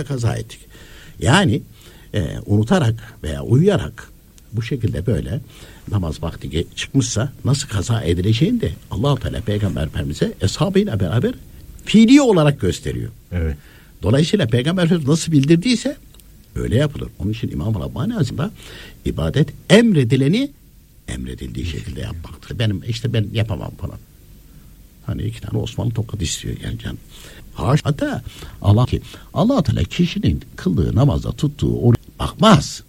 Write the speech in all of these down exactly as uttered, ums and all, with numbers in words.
kaza ettik. Yani e, unutarak veya uyuyarak bu şekilde böyle namaz vakti çıkmışsa nasıl kaza edileceğini de Allah-u Teala Peygamber Efendimiz'e eshabıyla beraber fiili olarak gösteriyor. Evet. Dolayısıyla Peygamber Efendimiz nasıl bildirdiyse öyle yapılır. Onun için İmam-ı Rabbani Azim'de ibadet emredileni emredildiği şekilde yapmaktır. Benim işte ben yapamam falan. Hani iki tane Osmanlı tokat istiyor yani canım. Hatta Allah ki Allah Teala kişinin kıldığı namazda tuttuğu oraya bakmaz.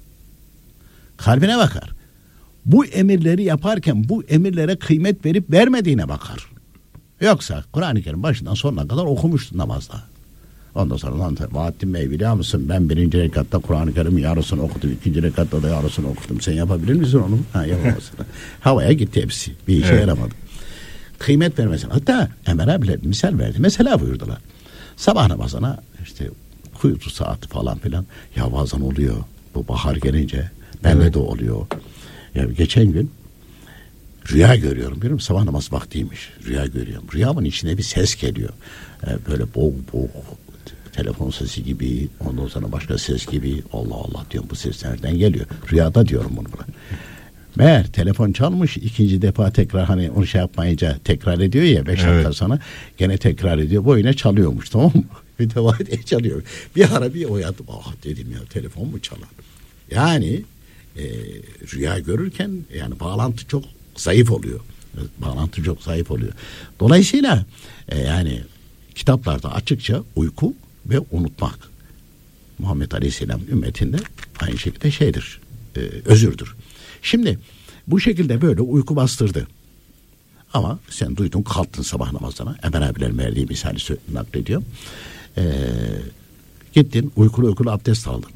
Kalbine bakar. Bu emirleri yaparken bu emirlere kıymet verip vermediğine bakar. Yoksa Kur'an-ı Kerim başından sonuna kadar okumuştu namazda. Ondan sonra lan Bahattin Bey biliyor musun ben birinci rekatta Kur'an-ı Kerim'in yarısını okudum. İkinci rekatta da yarısını okudum. Sen yapabilir misin onu? Ha yapamazsın. Havaya gitti hepsi. Bir işe evet. yaramadı. Kıymet vermesin. Hatta Ömer bile misal verdi. Mesela buyurdular. Sabah namazına işte kuytu saati falan filan. Ya bazen oluyor. Bu bahar gelince bende evet. de oluyor. Ya geçen gün rüya görüyorum. Biliyor musun? Sabah namaz vaktiymiş. Rüya görüyorum. Rüyamın içine bir ses geliyor. Ee, böyle boğuk boğuk telefon sesi gibi, ondan sonra başka ses gibi. Allah Allah diyorum bu ses nereden geliyor? Rüyada diyorum bunu buna. Meğer telefon çalmış ikinci defa tekrar hani onu şey yapmayınca tekrar ediyor ya beş evet. dakika sonra gene tekrar ediyor. Bu yine çalıyormuş tamam mı? Bir defa çalıyor. Bir ara bir uyandım. Ah dedim ya telefon mu çalar? Yani e, rüya görürken yani bağlantı çok zayıf oluyor. Bağlantı çok zayıf oluyor. Dolayısıyla e, yani kitaplarda açıkça uyku ve unutmak Muhammed Aleyhisselam ümmetinde aynı şekilde şeydir, e, özürdür. Şimdi bu şekilde böyle uyku bastırdı. Ama sen duydun kalktın sabah namazına. Ömer abilerin verdiği misali naklediyor. E, gittin uykulu uykulu abdest aldın.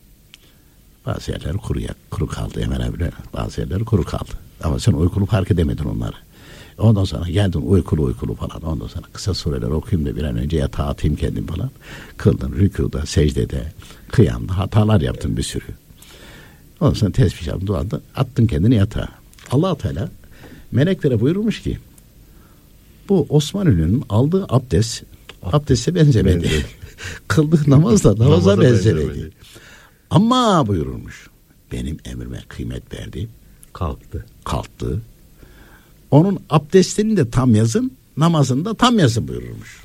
Bazı yerler kuru, kuru kaldı Ömer abiler. Bazı yerler kuru kaldı. Ama sen uykulu fark edemedin onları. Ondan sonra geldin uykulu uykulu falan. Ondan sonra kısa sureler okuyayım da bir an önce yatağa atayım kendim falan. Kıldın rükuda, secdede, kıyamda hatalar yaptın bir sürü. Ondan sonra tesbih yaptın, duanda attın kendini yatağa. Allah Teala meleklere buyurmuş ki bu Osmanlı'nın aldığı abdest abdeste benzemedi. Kıldığı namaz da namaza benzemedi. Ama buyurulmuş benim emrime kıymet verdi. Kalktı. Kalktı. Onun abdestini de tam yazın, namazını da tam yazın buyurulmuş.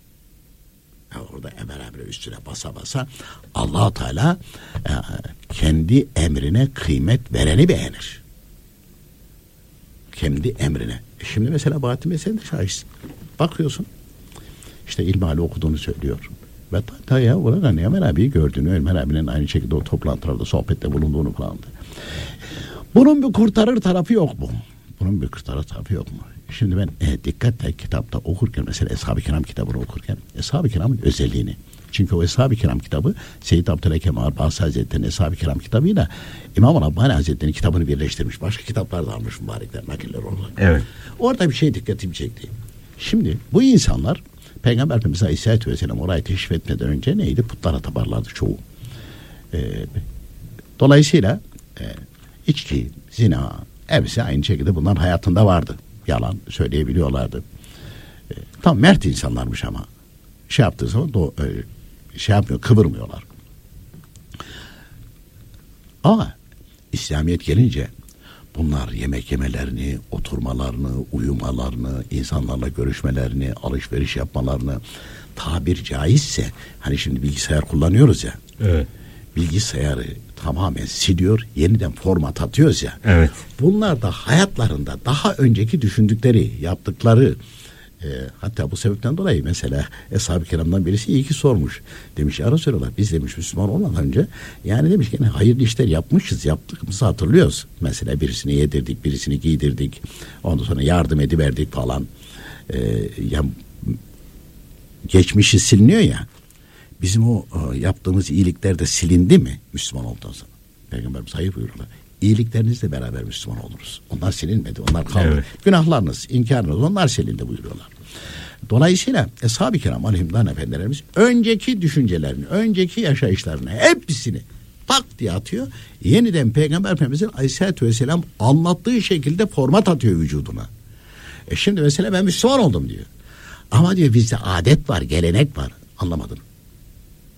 Ya orada Ömer emri üstüne basa basa Allah-u Teala e, kendi emrine kıymet vereni beğenir. Kendi emrine. E şimdi mesela Bahattin Bey sen de şahitsin. Bakıyorsun işte İlmihali okuduğunu söylüyor. Ve hatta ya orada ne Ömer abiyi gördüğünü, Ömer abinin aynı şekilde o toplantılarda sohbette bulunduğunu falan. Bunun bir kurtarır tarafı yok mu? Bunun bir kurtarır tarafı yok mu? Şimdi ben e, dikkatle kitapta okurken mesela Eshab-ı Kiram kitabını okurken Eshab-ı Kiram'ın özelliğini çünkü o Eshab-ı Kiram kitabı Seyyid Abdülhakem Arbasi Hazretleri'nin Eshab-ı Kiram kitabıyla İmam-ı Rabbani Hazretleri'nin kitabını birleştirmiş. Başka kitaplar da almış mübarekler, nakiller olarak. Evet. Orada bir şey dikkatimi çekti. Şimdi bu insanlar Peygamber Efendimiz Aleyhisselatü Vesselam orayı teşrif etmeden önce neydi? Putlara taparlardı çoğu. Ee, dolayısıyla e, içki, zina, hepsi aynı şekilde bunların hayatında vardı. Yalan söyleyebiliyorlardı. E, tam mert insanlarmış ama şey yaptığı zaman do, e, şey yapmıyor, kıvırmıyorlar. Ama İslamiyet gelince bunlar yemek yemelerini, oturmalarını, uyumalarını, insanlarla görüşmelerini, alışveriş yapmalarını tabir caizse hani şimdi bilgisayar kullanıyoruz ya. Evet. Bilgisayarı tamamen siliyor, yeniden format atıyoruz ya. Evet. Bunlar da hayatlarında daha önceki düşündükleri, yaptıkları e, hatta bu sebepten dolayı mesela Eshab-ı Kiram'dan birisi iyi ki sormuş. Demiş ya Resulallah biz demiş Müslüman olmadan önce yani demiş ki hayırlı işler yapmışız, yaptığımızı hatırlıyoruz. Mesela birisini yedirdik, birisini giydirdik. Ondan sonra yardım ediverdik falan. E, ya, geçmişi siliniyor ya. Bizim o yaptığımız iyilikler de silindi mi Müslüman olduktan sonra? Peygamberimiz hayır buyururlar. İyiliklerinizle beraber Müslüman oluruz. Onlar silinmedi, onlar kaldı. Evet. Günahlarınız, inkarınız onlar silindi buyuruyorlar. Dolayısıyla Eshab-ı Kiram aleyhimdan efendilerimiz önceki düşüncelerini, önceki yaşayışlarını hepsini tak diye atıyor. Yeniden Peygamber Efendimizin Aleyhisselatü Vesselam anlattığı şekilde format atıyor vücuduna. E şimdi mesela ben Müslüman oldum diyor. Ama diyor bizde adet var, gelenek var. Anlamadım.